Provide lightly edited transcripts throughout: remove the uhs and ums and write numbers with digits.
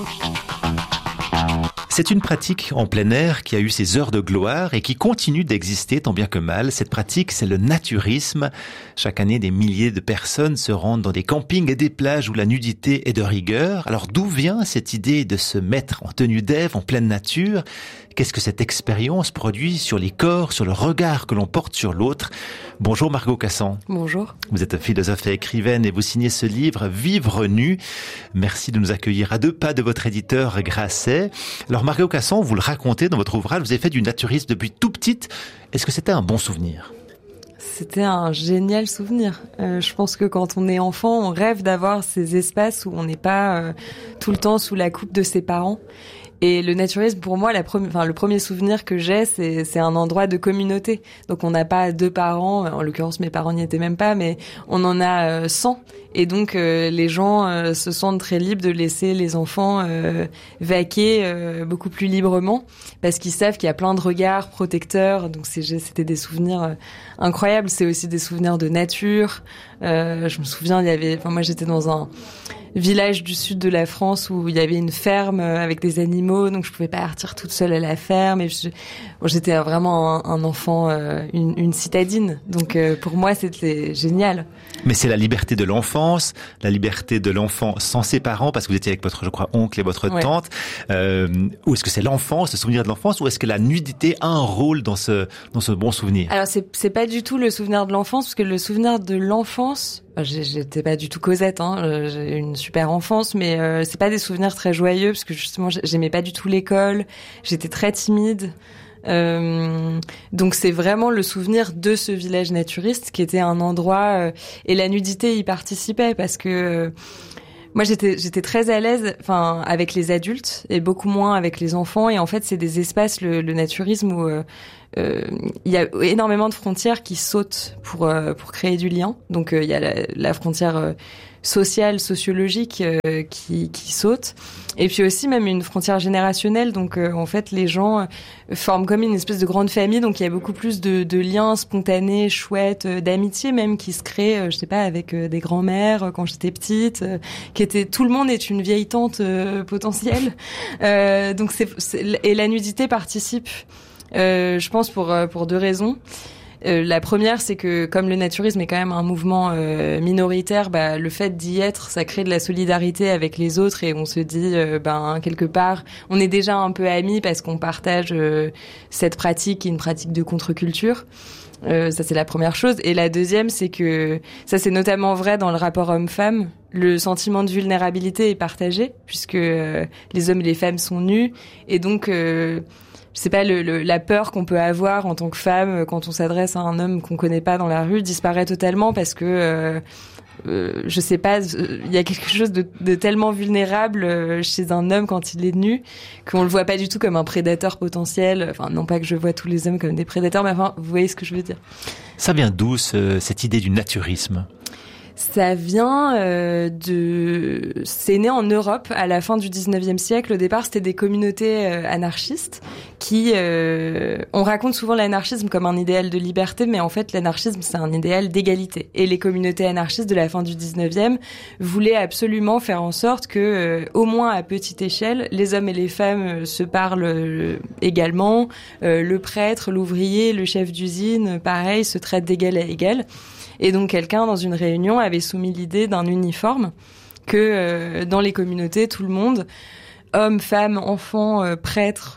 C'est une pratique en plein air qui a eu ses heures de gloire et qui continue d'exister tant bien que mal. Cette pratique, c'est le naturisme. Chaque année, des milliers de personnes se rendent dans des campings et des plages où la nudité est de rigueur. Alors d'où vient cette idée de se mettre en tenue d'Ève en pleine nature ? Qu'est-ce que cette expérience produit sur les corps, sur le regard que l'on porte sur l'autre ? Bonjour Margot Cassan. Bonjour. Vous êtes philosophe et écrivaine et vous signez ce livre « Vivre nu ». Merci de nous accueillir à 2 pas de votre éditeur Grasset. Alors Margot Cassan, vous le racontez dans votre ouvrage, vous avez fait du naturisme depuis tout petite. Est-ce que c'était un bon souvenir ? C'était un génial souvenir. Je pense que quand on est enfant, on rêve d'avoir ces espaces où on n'est pas tout le temps sous la coupe de ses parents. Et le naturisme, pour moi, le premier souvenir que j'ai, c'est un endroit de communauté. Donc, on n'a pas 2 parents. En l'occurrence, mes parents n'y étaient même pas, mais on en a 100. Et donc, les gens se sentent très libres de laisser les enfants vaquer beaucoup plus librement, parce qu'ils savent qu'il y a plein de regards protecteurs. Donc, c'était des souvenirs incroyables. C'est aussi des souvenirs de nature. Je me souviens, moi, j'étais dans un village du sud de la France où il y avait une ferme avec des animaux, donc je pouvais pas partir toute seule à la ferme. Et j'étais vraiment un enfant, une citadine. Donc pour moi, c'était génial. Mais c'est la liberté de l'enfance, la liberté de l'enfant sans ses parents, parce que vous étiez avec votre, je crois, oncle et votre tante. Ou est-ce que c'est l'enfance, le souvenir de l'enfance, ou est-ce que la nudité a un rôle dans ce bon souvenir ? Alors c'est pas du tout le souvenir de l'enfance, parce que le souvenir de l'enfance, j'étais pas du tout Cosette, j'ai eu une super enfance, mais c'est pas des souvenirs très joyeux, parce que justement j'aimais pas du tout l'école, j'étais très timide. Donc c'est vraiment le souvenir de ce village naturiste qui était un endroit et la nudité y participait, parce que moi j'étais très à l'aise avec les adultes et beaucoup moins avec les enfants, et en fait c'est des espaces, le naturisme, où il y a énormément de frontières qui sautent pour créer du lien. Donc il y a la frontière sociale, sociologique qui saute, et puis aussi même une frontière générationnelle. Donc en fait les gens forment comme une espèce de grande famille, donc il y a beaucoup plus de liens spontanés, chouettes, d'amitié même qui se créent, je sais pas, avec des grands-mères quand j'étais petite, tout le monde est une vieille tante potentielle. Donc et la nudité participe, je pense pour 2 raisons. La première, c'est que comme le naturisme est quand même un mouvement minoritaire, le fait d'y être, ça crée de la solidarité avec les autres, et on se dit, quelque part, on est déjà un peu amis parce qu'on partage cette pratique, qui est une pratique de contre-culture. Ça, c'est la première chose. Et la deuxième, c'est que ça, c'est notamment vrai dans le rapport homme-femme. Le sentiment de vulnérabilité est partagé, puisque les hommes et les femmes sont nus, et donc je sais pas, la peur qu'on peut avoir en tant que femme quand on s'adresse à un homme qu'on connaît pas dans la rue disparaît totalement, parce que je sais pas, il y a quelque chose de tellement vulnérable chez un homme quand il est nu, qu'on le voit pas du tout comme un prédateur potentiel. Enfin, non pas que je vois tous les hommes comme des prédateurs, mais vous voyez ce que je veux dire. Ça vient d'où cette idée du naturisme ? Ça vient c'est né en Europe à la fin du 19e siècle. Au départ, c'était des communautés anarchistes qui, on raconte souvent l'anarchisme comme un idéal de liberté, mais en fait, l'anarchisme, c'est un idéal d'égalité. Et les communautés anarchistes de la fin du 19e voulaient absolument faire en sorte que, au moins à petite échelle, les hommes et les femmes se parlent également. Le prêtre, l'ouvrier, le chef d'usine, pareil, se traitent d'égal à égal. Et donc quelqu'un dans une réunion avait soumis l'idée d'un uniforme que dans les communautés, tout le monde, hommes, femmes, enfants, prêtres,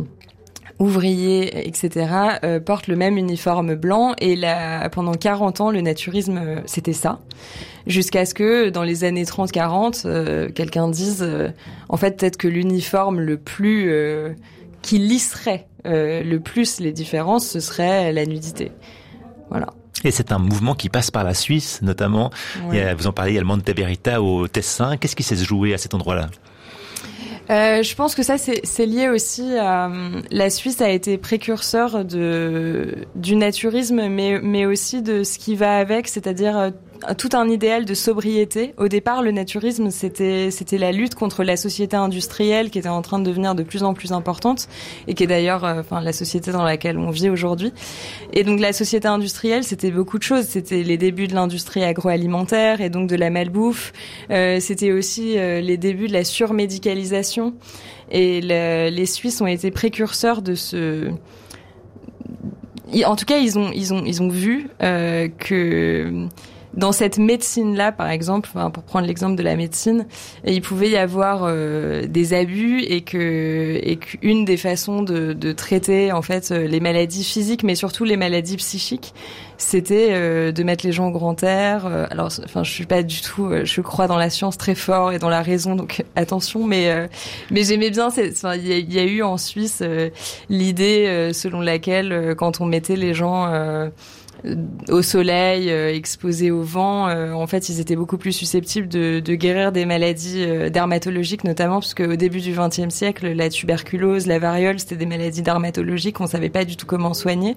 ouvriers, etc., portent le même uniforme blanc. Et pendant 40 ans, le naturisme, c'était ça. Jusqu'à ce que, dans les années 30-40, quelqu'un dise, en fait, peut-être que l'uniforme le plus qui lisserait le plus les différences, ce serait la nudité. Voilà. Et c'est un mouvement qui passe par la Suisse, notamment. Oui. Vous en parlez, il y a le Monte Verita au Tessin. Qu'est-ce qui s'est joué à cet endroit-là ? Je pense que ça c'est lié aussi à la Suisse a été précurseur du naturisme, mais aussi de ce qui va avec, c'est-à-dire tout un idéal de sobriété. Au départ, le naturisme, c'était la lutte contre la société industrielle qui était en train de devenir de plus en plus importante et qui est d'ailleurs, la société dans laquelle on vit aujourd'hui. Et donc, la société industrielle, c'était beaucoup de choses. C'était les débuts de l'industrie agroalimentaire et donc de la malbouffe. C'était aussi les débuts de la surmédicalisation. Et les Suisses ont été précurseurs de ce... En tout cas, ils ont vu que dans cette médecine-là, par exemple, pour prendre l'exemple de la médecine, il pouvait y avoir des abus et qu'une des façons de traiter en fait les maladies physiques, mais surtout les maladies psychiques, c'était de mettre les gens au grand air. Alors, je suis pas du tout, je crois dans la science très fort et dans la raison, donc attention. Mais j'aimais bien. Il y a eu en Suisse l'idée selon laquelle quand on mettait les gens au soleil, exposés au vent, en fait, ils étaient beaucoup plus susceptibles de guérir des maladies dermatologiques, notamment parce qu'au début du XXe siècle, la tuberculose, la variole, c'était des maladies dermatologiques, on savait pas du tout comment soigner.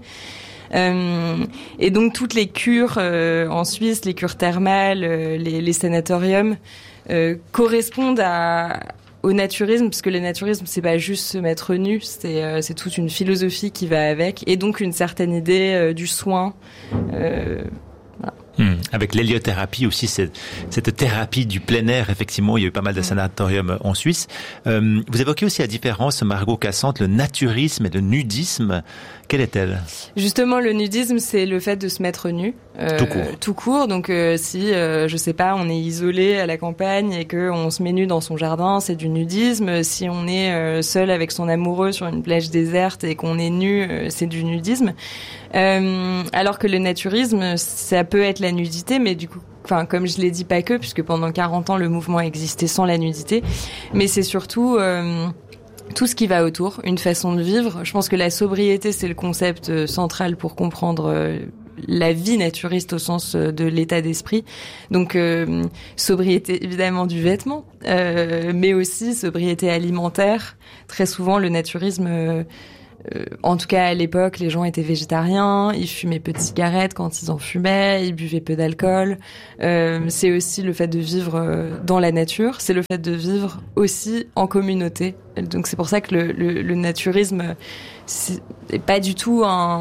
Et donc toutes les cures en Suisse, les cures thermales, les sanatoriums correspondent au naturisme, parce que le naturisme, c'est pas juste se mettre nu, c'est toute une philosophie qui va avec, et donc une certaine idée du soin. Voilà. Avec l'héliothérapie aussi, cette thérapie du plein air, effectivement, il y a eu pas mal de sanatoriums en Suisse. Vous évoquez aussi la différence, Margot Cassante, le naturisme et le nudisme. Quelle est-elle ? Justement, le nudisme, c'est le fait de se mettre nu. Tout court. Donc, si, je sais pas, on est isolé à la campagne et qu'on se met nu dans son jardin, c'est du nudisme. Si on est seul avec son amoureux sur une plage déserte et qu'on est nu, c'est du nudisme. Alors que le naturisme, ça peut être la nudité, mais du coup, comme je l'ai dit, pas que, puisque pendant 40 ans, le mouvement existait sans la nudité. Mais c'est surtout tout ce qui va autour, une façon de vivre. Je pense que la sobriété, c'est le concept central pour comprendre la vie naturiste au sens de l'état d'esprit. Donc, sobriété évidemment du vêtement, mais aussi sobriété alimentaire. Très souvent, le naturisme... en tout cas, à l'époque, les gens étaient végétariens, ils fumaient peu de cigarettes quand ils en fumaient, ils buvaient peu d'alcool. C'est aussi le fait de vivre dans la nature, c'est le fait de vivre aussi en communauté. Donc c'est pour ça que le naturisme, c'est pas du tout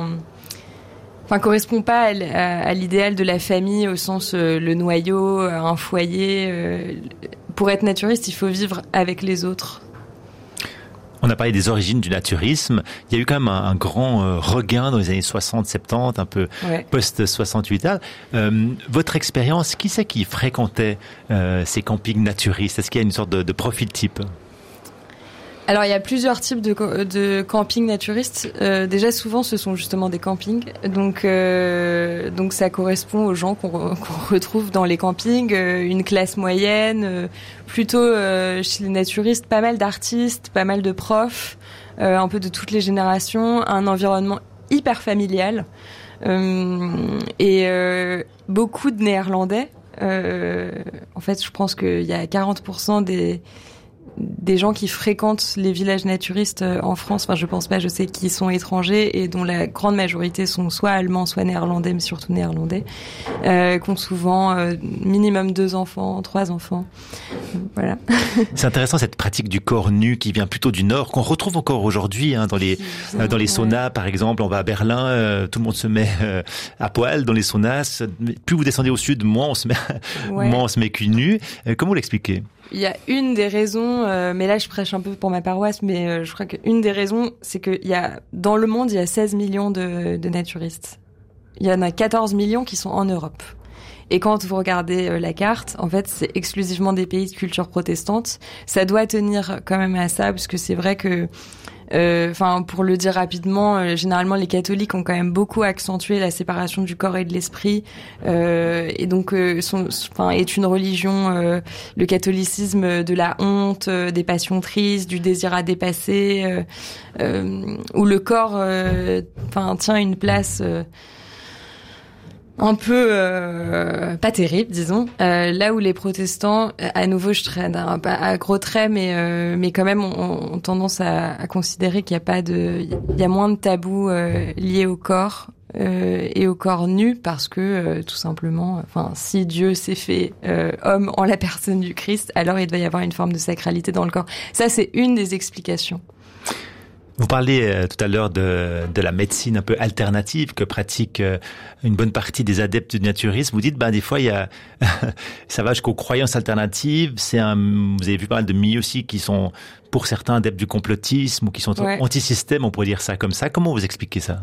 correspond pas à l'idéal de la famille au sens le noyau, un foyer. Pour être naturiste, il faut vivre avec les autres. On a parlé des origines du naturisme. Il y a eu quand même un grand regain dans les années 60-70, un peu post-68. Votre expérience, qui c'est qui fréquentait ces campings naturistes ? Est-ce qu'il y a une sorte de profil type ? Alors, il y a plusieurs types de campings naturistes. Déjà, souvent, ce sont justement des campings. Donc ça correspond aux gens qu'on retrouve dans les campings. Une classe moyenne, plutôt chez les naturistes, pas mal d'artistes, pas mal de profs, un peu de toutes les générations, un environnement hyper familial et beaucoup de Néerlandais. En fait, je pense qu'il y a 40% des gens qui fréquentent les villages naturistes en France, je pense pas, je sais qu'ils sont étrangers et dont la grande majorité sont soit allemands, soit néerlandais, mais surtout néerlandais, qui ont souvent minimum 2 enfants, 3 enfants. Voilà. C'est intéressant cette pratique du corps nu qui vient plutôt du Nord, qu'on retrouve encore aujourd'hui dans les saunas, par exemple. On va à Berlin, tout le monde se met à poil dans les saunas. Plus vous descendez au sud, moins on se met cul nu. Comment vous l'expliquez ? Il y a une des raisons, mais là je prêche un peu pour ma paroisse, mais je crois qu'une des raisons, c'est que dans le monde, il y a 16 millions de naturistes. Il y en a 14 millions qui sont en Europe. Et quand vous regardez la carte, en fait, c'est exclusivement des pays de culture protestante. Ça doit tenir quand même à ça, parce que c'est vrai que pour le dire rapidement, généralement les catholiques ont quand même beaucoup accentué la séparation du corps et de l'esprit, et donc est une religion, le catholicisme, de la honte, des passions tristes, du désir à dépasser, où le corps tient une place un peu pas terrible, disons. Là où les protestants, à nouveau je traîne à gros traits, mais quand même ont tendance à considérer qu'il y a moins de tabous liés au corps, et au corps nu parce que tout simplement, enfin, si Dieu s'est fait homme en la personne du Christ, alors il doit y avoir une forme de sacralité dans le corps. Ça, c'est une des explications. Vous parlez tout à l'heure de la médecine un peu alternative que pratique une bonne partie des adeptes du naturisme. Vous dites, des fois, il y a, ça va jusqu'aux croyances alternatives. Vous avez vu pas mal de milieux aussi qui sont, pour certains, adeptes du complotisme ou qui sont anti-système, on pourrait dire ça comme ça. Comment vous expliquez ça?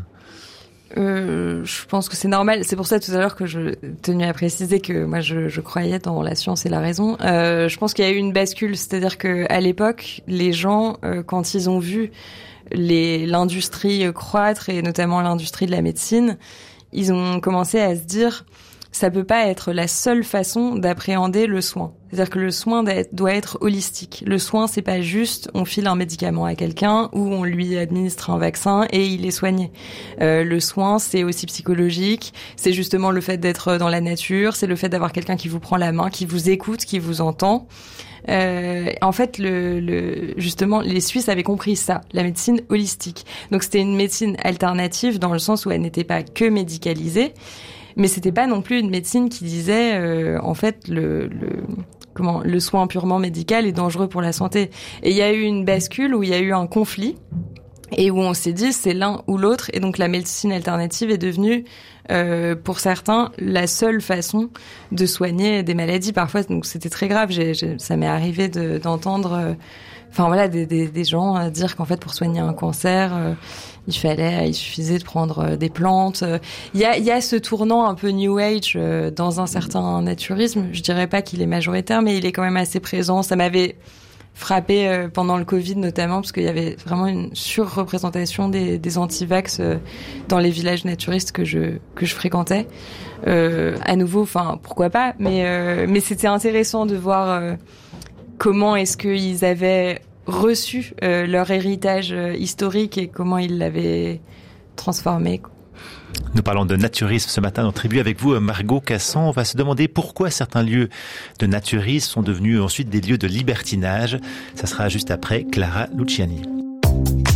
Je pense que c'est normal. C'est pour ça tout à l'heure que je tenais à préciser que moi je croyais dans la science et la raison. Je pense qu'il y a eu une bascule, c'est-à-dire que à l'époque, les gens quand ils ont vu l'industrie croître et notamment l'industrie de la médecine, ils ont commencé à se dire ça peut pas être la seule façon d'appréhender le soin. C'est-à-dire que le soin doit être holistique. Le soin, c'est pas juste on file un médicament à quelqu'un ou on lui administre un vaccin et il est soigné. Le soin, c'est aussi psychologique. C'est justement le fait d'être dans la nature. C'est le fait d'avoir quelqu'un qui vous prend la main, qui vous écoute, qui vous entend. En fait, justement, les Suisses avaient compris ça, la médecine holistique. Donc, c'était une médecine alternative dans le sens où elle n'était pas que médicalisée. Mais c'était pas non plus une médecine qui disait en fait le soin purement médical est dangereux pour la santé. Et il y a eu une bascule où il y a eu un conflit et où on s'est dit c'est l'un ou l'autre, et donc la médecine alternative est devenue pour certains la seule façon de soigner des maladies. Parfois donc c'était très grave, ça m'est arrivé d'entendre des gens dire qu'en fait pour soigner un cancer il suffisait de prendre des plantes. Il y a ce tournant un peu New Age dans un certain naturisme. Je dirais pas qu'il est majoritaire, mais il est quand même assez présent. Ça m'avait frappé pendant le Covid notamment, parce qu'il y avait vraiment une surreprésentation des anti-vax dans les villages naturistes que je fréquentais. À nouveau, pourquoi pas, mais c'était intéressant de voir comment est-ce qu'ils avaient reçu leur héritage historique et comment ils l'avaient transformé. Nous parlons de naturisme ce matin en tribu avec vous, Margot Casson. On va se demander pourquoi certains lieux de naturisme sont devenus ensuite des lieux de libertinage. Ça sera juste après Clara Luciani.